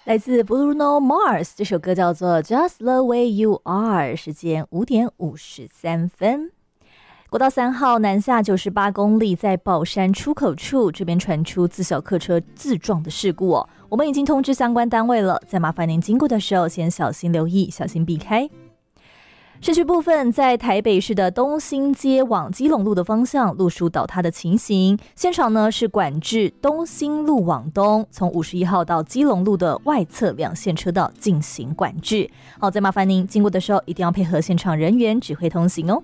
来自 Bruno Mars， 这首歌叫做 Just the Way You Are， 时间5点53分。国道3号南下98公里，在宝山出口处这边传出自小客车自撞的事故哦，我们已经通知相关单位了，再麻烦您经过的时候先小心留意，小心避开。市区部分，在台北市的东兴街往基隆路的方向，路树倒塌的情形，现场呢是管制东兴路往东，从51号到基隆路的外侧2线车道进行管制。好，再麻烦您经过的时候一定要配合现场人员指挥通行哦。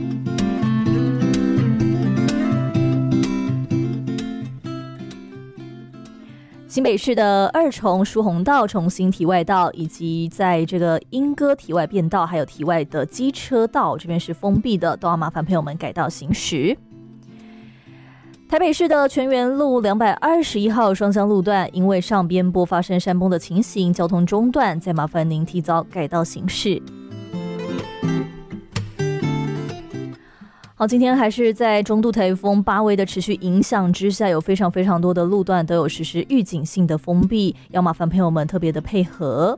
新北市的2重疏洪道重新提外道，以及在这个莺歌提外变道还有提外的机车道这边是封闭的，都要麻烦朋友们改道行驶。台北市的全园路221号双向路段，因为上边坡发生山崩的情形，交通中断，再麻烦您提早改道行驶。好，今天还是在中度台风巴威的持续影响之下，有非常多的路段都有实施预警性的封闭，要麻烦朋友们特别的配合。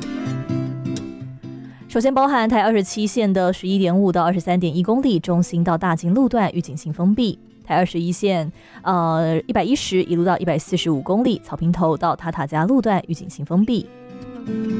首先包含台27线的 11.5 到 23.1 公里中兴到大金路段预警性封闭，台21线110一路到145公里草坪头到塔塔加路段预警性封闭。